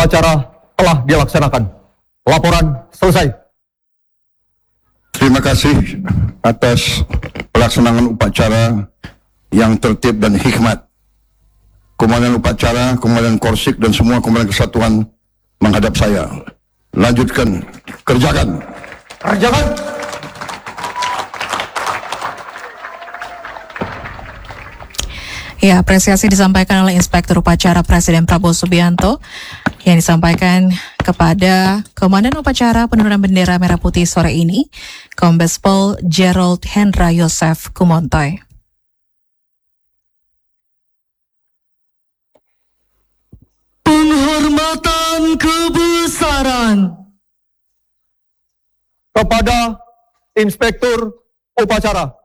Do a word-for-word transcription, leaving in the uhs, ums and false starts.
upacara telah dilaksanakan. Laporan selesai. Terima kasih atas pelaksanaan upacara yang tertib dan hikmat. Komandan upacara, Komandan Korsik dan semua komandan kesatuan menghadap saya. Lanjutkan, kerjakan. Kerjakan. Ya, apresiasi disampaikan oleh Inspektur Upacara Presiden Prabowo Subianto yang disampaikan kepada Komandan Upacara Penurunan Bendera Merah Putih sore ini, Kombes Pol Gerald Hendra Yosef Kumontoy. Penghormatan kebesaran Kepada Inspektur Upacara.